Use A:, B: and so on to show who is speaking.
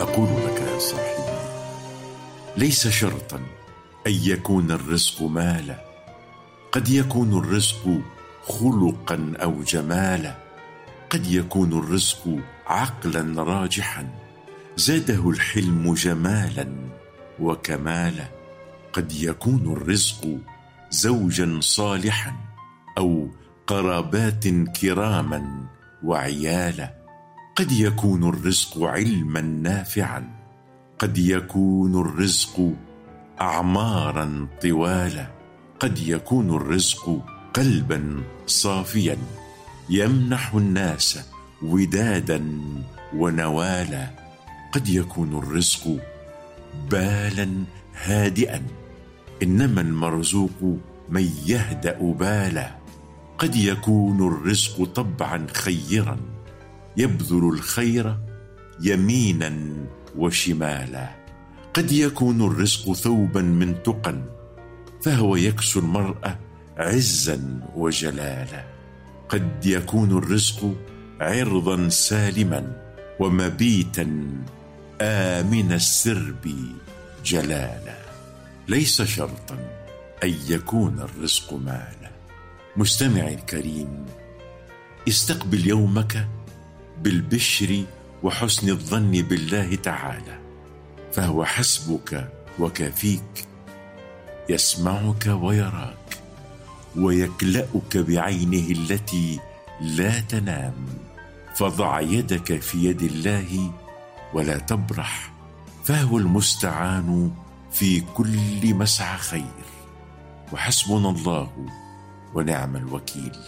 A: أقول لك يا صاحبي، ليس شرطا أن يكون الرزق مالا، قد يكون الرزق خلقا أو جمالا، قد يكون الرزق عقلا راجحا زاده الحلم جمالا وكمالا، قد يكون الرزق زوجا صالحا أو قرابات كراما وعيالا، قد يكون الرزق علما نافعا، قد يكون الرزق أعمارا طوالا، قد يكون الرزق قلبا صافيا يمنح الناس ودادا ونوالا، قد يكون الرزق بالا هادئا، إنما المرزوق من يهدأ بالا، قد يكون الرزق طبعا خيرا يبذل الخير يمينا وشمالا، قد يكون الرزق ثوبا من تقى فهو يكسو المرء عزا وجلالا، قد يكون الرزق عرضا سالما ومبيتا آمن السرب جلالا، ليس شرطا أن يكون الرزق مالا. مستمعي الكريم، استقبل يومك بالبشر وحسن الظن بالله تعالى، فهو حسبك وكافيك، يسمعك ويراك ويكلأك بعينه التي لا تنام، فضع يدك في يد الله ولا تبرح، فهو المستعان في كل مسعى خير، وحسبنا الله ونعم الوكيل.